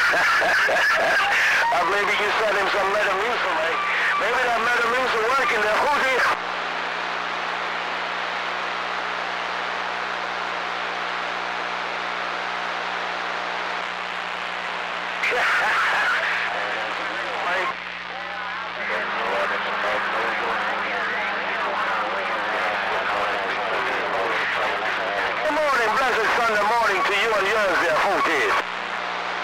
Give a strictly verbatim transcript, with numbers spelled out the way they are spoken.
uh, maybe you sent him some Metamucil, mate. Maybe that Metamucil working there. Who's here? Good morning, blessed Sunday morning to you and yours there, who's this?